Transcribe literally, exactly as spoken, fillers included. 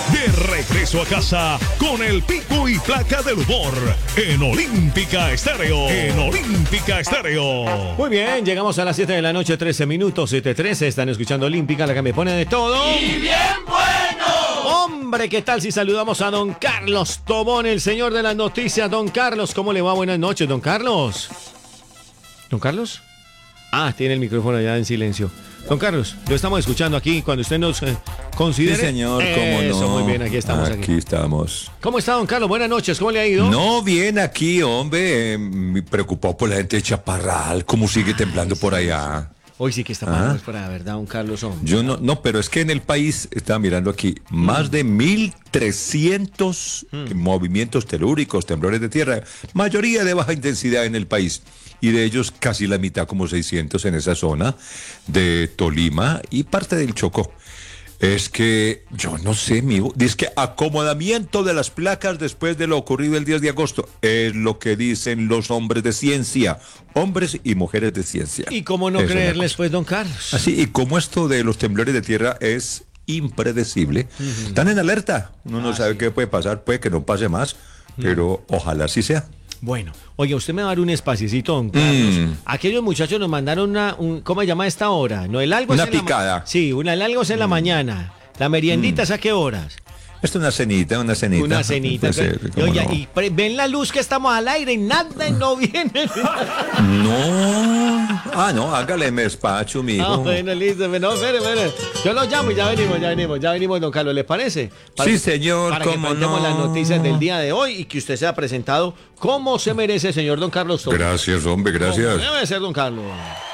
De regreso a casa con el pico y placa del humor en Olímpica Estéreo. En Olímpica Estéreo. Muy bien, llegamos a las siete de la noche, trece minutos, siete trece. Están escuchando Olímpica, la que me pone de todo. ¡Y bien bueno! Hombre, ¿qué tal si saludamos a don Carlos Tobón, el señor de las noticias? Don Carlos, ¿cómo le va? Buenas noches, don Carlos. ¿Don Carlos? Ah, tiene el micrófono ya en silencio. Don Carlos, lo estamos escuchando aquí cuando usted nos eh, considere. Sí, señor, cómo Eso, no. muy bien, aquí estamos. Aquí, Aquí. estamos. ¿Cómo está, don Carlos? Buenas noches, ¿cómo le ha ido? No, bien aquí, hombre. eh, preocupado por la gente de Chaparral. ¿Cómo sigue temblando por allá? Hoy sí que está ¿Ah? mal, para la verdad, don Carlos. Hombre. Yo no, no, pero es que en el país, estaba mirando aquí, más de mil trescientos movimientos telúricos, temblores de tierra, mayoría de baja intensidad en el país. Y de ellos casi la mitad, como seiscientos en esa zona de Tolima y parte del Chocó. Es que, yo no sé, amigo, dice que acomodamiento de las placas después de lo ocurrido el diez de agosto. Es lo que dicen los hombres de ciencia, hombres y mujeres de ciencia. ¿Y cómo no Es una creerles, cosa. pues, don Carlos? Así, y como esto de los temblores de tierra es impredecible, están en alerta. Uno no Ah, sabe sí. qué puede pasar, puede que no pase más, pero ojalá así sea. Bueno, oye, usted me va a dar un espaciecito, don Carlos. Mm. Aquellos muchachos nos mandaron una, un, ¿cómo se llama esta hora? No, el algo Una es en la ma- picada. Sí, una, el algo es en la mañana. La meriendita es a qué horas. Esto es una cenita, una cenita. Una cenita. Puede ser, Y, ¿cómo oye, no? y pre- ven la luz que estamos al aire y nada y no viene. No. Ah, no, hágale me despacho, mijo. Ah, bueno, listo. No, espere, espere. Yo lo llamo y ya venimos, ya venimos, ya venimos, don Carlos. ¿Les parece? Sí, señor, Para que cómo presentemos no. las noticias del día de hoy y que usted sea presentado como se merece, señor don Carlos Tobón. Gracias, hombre, gracias. Como debe ser, don Carlos.